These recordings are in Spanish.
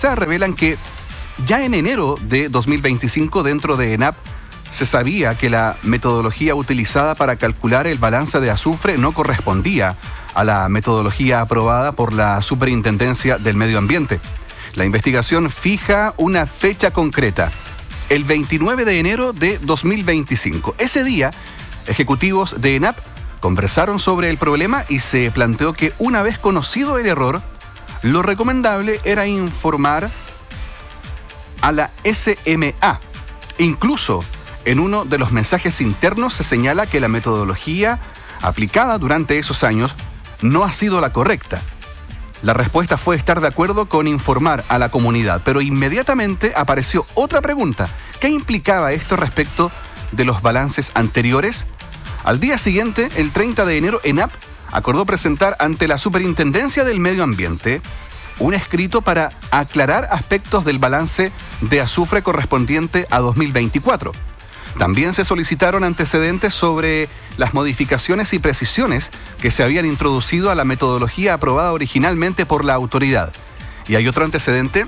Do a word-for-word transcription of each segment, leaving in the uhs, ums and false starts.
actualizadas revelan que ya en enero de dos mil veinticinco, dentro de ENAP, se sabía que la metodología utilizada para calcular el balance de azufre no correspondía a la metodología aprobada por la Superintendencia del Medio Ambiente. La investigación fija una fecha concreta, el veintinueve de enero de dos mil veinticinco. Ese día, ejecutivos de ENAP conversaron sobre el problema y se planteó que una vez conocido el error, lo recomendable era informar a la S M A. Incluso en uno de los mensajes internos se señala que la metodología aplicada durante esos años no ha sido la correcta. La respuesta fue estar de acuerdo con informar a la comunidad, pero inmediatamente apareció otra pregunta. ¿Qué implicaba esto respecto de los balances anteriores? Al día siguiente, el treinta de enero, ENAP acordó presentar ante la Superintendencia del Medio Ambiente un escrito para aclarar aspectos del balance de azufre correspondiente a dos mil veinticuatro. También se solicitaron antecedentes sobre las modificaciones y precisiones que se habían introducido a la metodología aprobada originalmente por la autoridad. Y hay otro antecedente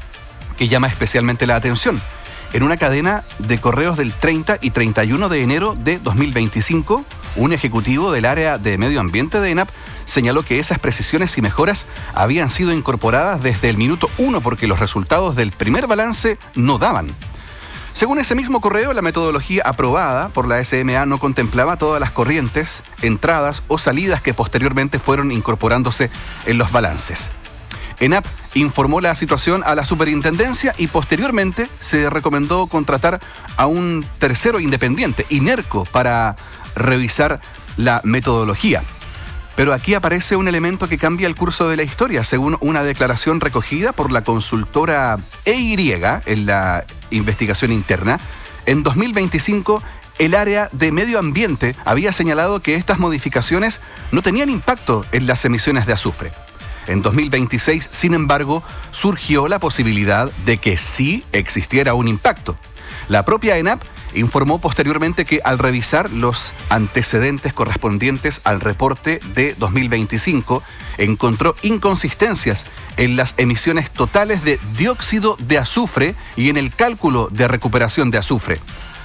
que llama especialmente la atención. En una cadena de correos del treinta y treinta y uno de enero de dos mil veinticinco, un ejecutivo del área de medio ambiente de ENAP señaló que esas precisiones y mejoras habían sido incorporadas desde el minuto uno porque los resultados del primer balance no daban. Según ese mismo correo, la metodología aprobada por la S M A no contemplaba todas las corrientes, entradas o salidas que posteriormente fueron incorporándose en los balances. ENAP informó la situación a la superintendencia y posteriormente se recomendó contratar a un tercero independiente, INERCO, para revisar la metodología. Pero aquí aparece un elemento que cambia el curso de la historia, según una declaración recogida por la consultora E Y en la investigación interna. En dos mil veinticinco, el área de medio ambiente había señalado que estas modificaciones no tenían impacto en las emisiones de azufre. En dos mil veintiséis, sin embargo, surgió la posibilidad de que sí existiera un impacto. La propia ENAP informó posteriormente que al revisar los antecedentes correspondientes al reporte de dos mil veinticinco, encontró inconsistencias en las emisiones totales de dióxido de azufre y en el cálculo de recuperación de azufre.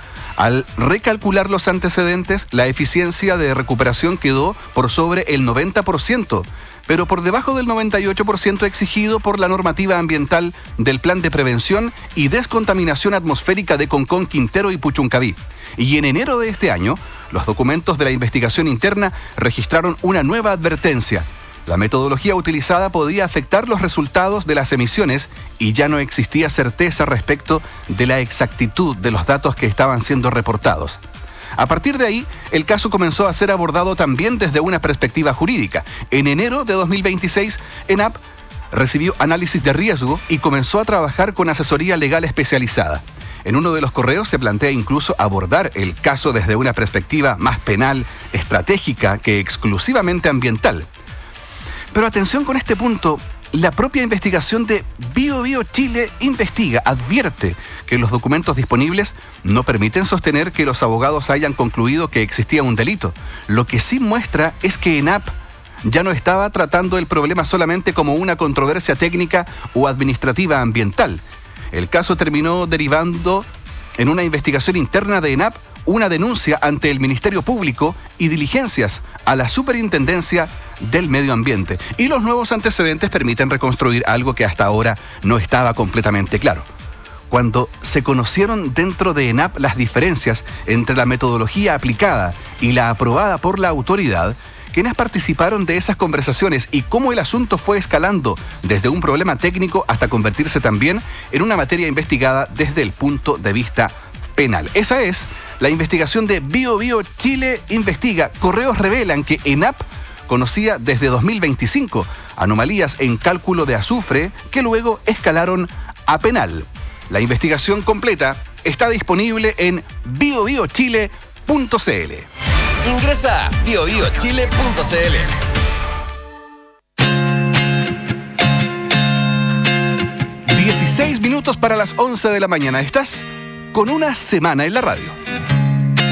Al recalcular los antecedentes, la eficiencia de recuperación quedó por sobre el noventa por ciento, pero por debajo del noventa y ocho por ciento exigido por la normativa ambiental del Plan de Prevención y Descontaminación Atmosférica de Concón, Quintero y Puchuncaví. Y en enero de este año, los documentos de la investigación interna registraron una nueva advertencia. La metodología utilizada podía afectar los resultados de las emisiones y ya no existía certeza respecto de la exactitud de los datos que estaban siendo reportados. A partir de ahí, el caso comenzó a ser abordado también desde una perspectiva jurídica. En enero de dos mil veintiséis, ENAP recibió análisis de riesgo y comenzó a trabajar con asesoría legal especializada. En uno de los correos se plantea incluso abordar el caso desde una perspectiva más penal, estratégica que exclusivamente ambiental. Pero atención con este punto. La propia investigación de BioBio Chile investiga, advierte que los documentos disponibles no permiten sostener que los abogados hayan concluido que existía un delito. Lo que sí muestra es que ENAP ya no estaba tratando el problema solamente como una controversia técnica o administrativa ambiental. El caso terminó derivando en una investigación interna de ENAP, una denuncia ante el Ministerio Público y diligencias a la Superintendencia del Medio Ambiente. Y los nuevos antecedentes permiten reconstruir algo que hasta ahora no estaba completamente claro. Cuando se conocieron dentro de ENAP las diferencias entre la metodología aplicada y la aprobada por la autoridad, quienes participaron de esas conversaciones y cómo el asunto fue escalando desde un problema técnico hasta convertirse también en una materia investigada desde el punto de vista penal. Esa es la investigación de BioBio Chile Investiga. Correos revelan que ENAP conocía desde dos mil veinticinco anomalías en cálculo de azufre que luego escalaron a penal. La investigación completa está disponible en bio bio chile punto c l. Ingresa a bio bio chile punto c l. dieciséis minutos para las once de la mañana. Estás con Una Semana en la Radio.